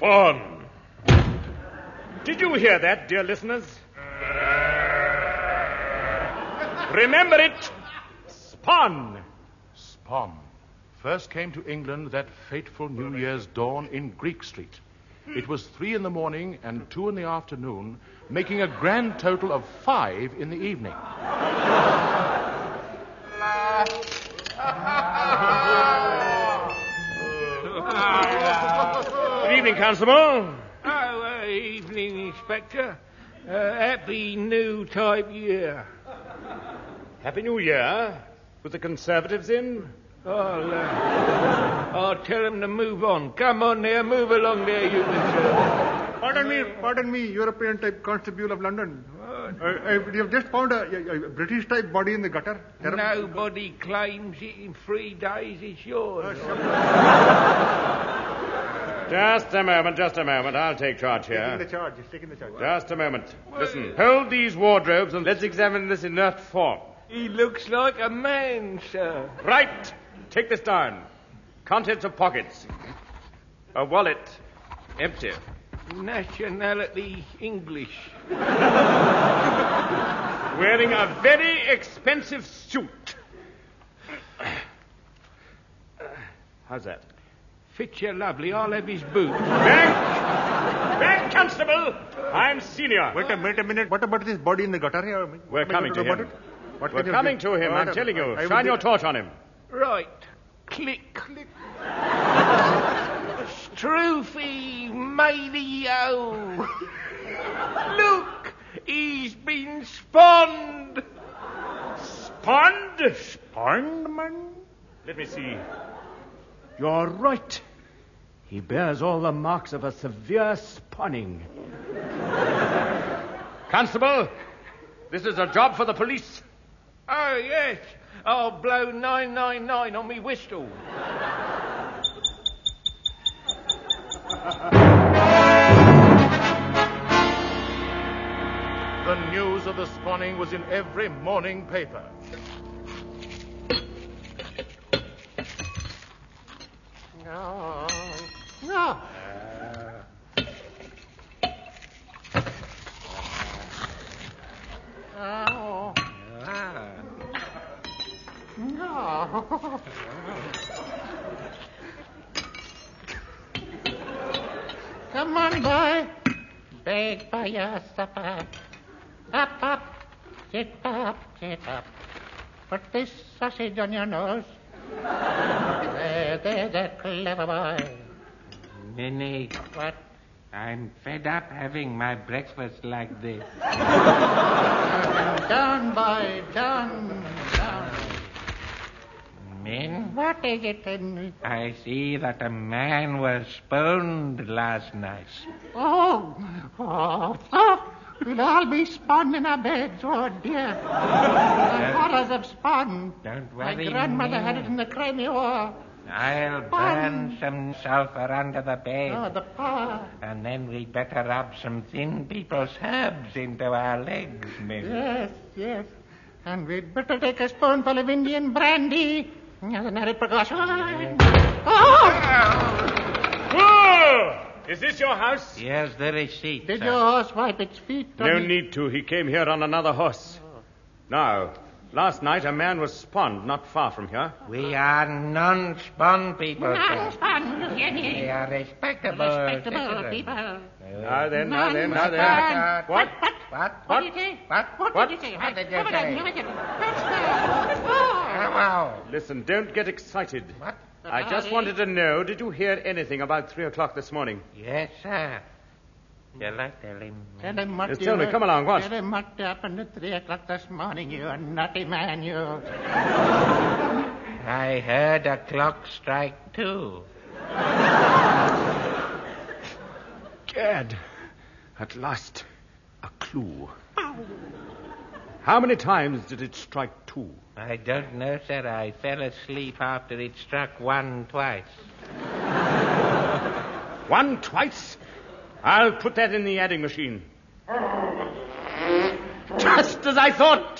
Spawn. Did you hear that, dear listeners? Remember it. Spawn. Spawn first came to England that fateful New Year's dawn in Greek Street. It was 3 a.m. and 2 p.m, making a grand total of 5 in the evening. Good evening, Constable. Evening, Inspector. Happy New Type Year. Happy New Year. With the Conservatives in? I'll tell them to move on. Come on there, move along there, you Conservatives. Pardon me, European type constable of London. We have just found a British type body in the gutter. Nobody claims it in 3 days. It's yours. Just a moment. I'll take charge here. He's taking the charge. Just a moment. Listen, hold these wardrobes and let's examine this inert form. He looks like a man, sir. Right. Take this down. Contents of pockets. A wallet. Empty. Nationality English. Wearing a very expensive suit. How's that? Fits you lovely. I'll have his boots. Back, Constable. I'm senior. Wait a minute. What about this body in the gutter here? We're coming to him. We're coming to him, I'm telling you. Shine your torch on him. Right. Click. Stroophy Madio. Look, he's been spawned. Spawned? Spawned, man? Let me see. You're right. He bears all the marks of a severe spawning. Constable, this is a job for the police. Oh, yes. I'll blow 999 on me whistle. The news of the spawning was in every morning paper. No. Come on, boy. Beg for your supper. Up. Sit up. Put this sausage on your nose. There's a clever boy. Minnie. What? I'm fed up having my breakfast like this. Down, boy, down. Min? What is it, Henry? I see that a man was spawned last night. Oh. We'll all be spawned in our beds. Oh, dear. The horrors of spawn. Don't worry, My grandmother Min. had it in the Crimean War. I'll burn some sulphur under the bed. Oh, the power. And then we'd better rub some thin people's herbs into our legs, Min. Yes. And we'd better take a spoonful of Indian brandy as an added precaution. Whoa! Is this your house? Here's the receipt, Did sir. your horse wipe its feet? No need to. He came here on another horse. Now, last night a man was spawned not far from here. We are non-spawn people, sir. Non-spawn, We are respectable citizens. people. Now then. What? What did you say? What? did you say? What did you say? Oh. Wow. Listen, don't get excited. What? I just wanted to know, did you hear anything about 3 o'clock this morning? Yes, sir. Shall I tell him? Tell him what Just you tell me, heard. come along, what? Tell him what happened at 3 o'clock this morning, you naughty man, you. I heard a clock strike 2. Gad, at last, a clue. How many times did it strike 2? I don't know, sir. I fell asleep after it struck 1 twice. 1 twice? I'll put that in the adding machine. Just as I thought.